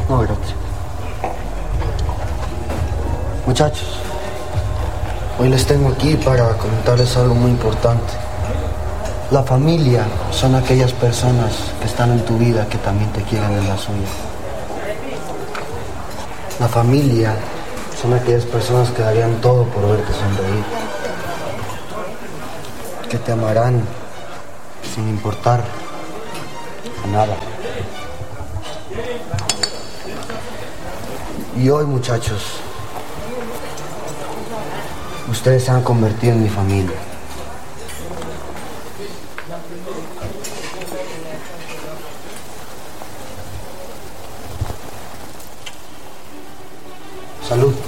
No, gracias. Muchachos, hoy les tengo aquí para comentarles algo muy importante. La familia son aquellas personas que están en tu vida que también te quieren en la suya. La familia son aquellas personas que darían todo por verte sonreír. Que te amarán sin importar a nada. Y hoy, muchachos, ustedes se han convertido en mi familia. Salud.